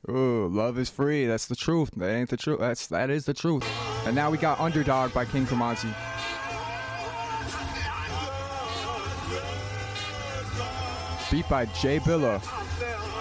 Ooh, love is free. That's the truth. That ain't the truth. That is the truth. And now we got Underdog by King Kamazi. Beat by Jay Billa.